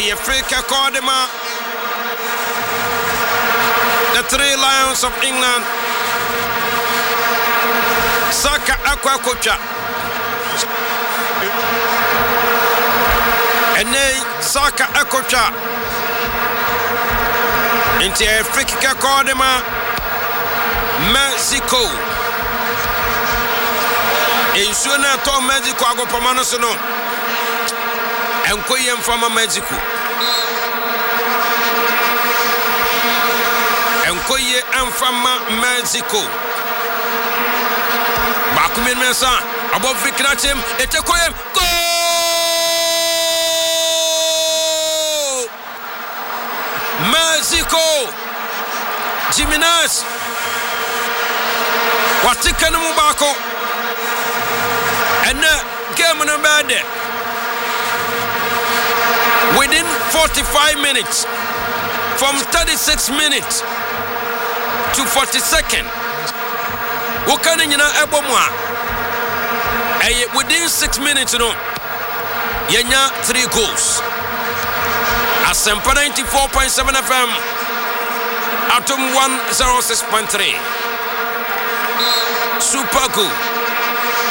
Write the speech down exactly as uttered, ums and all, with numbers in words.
ɛyɛ free kick Kodima. The Three Lions of England. Saka akwa kocha. Ene Saka akocha. Into a free kick Kodima. Mexico. Insuna to Mexico ago pamano sono. Enko yem from Mexico. Enko ye am from Mexico. Bakumin Mensa above Vikrachim etekoyem go Mexico Jimenez watikana mubako and game no bad within forty-five minutes from thirty-six minutes to forty-second Wakani nyina ebomwa eh within six minutes no yenya three goals Asempa ninety-four point seven F M Atom one oh six point three Super Good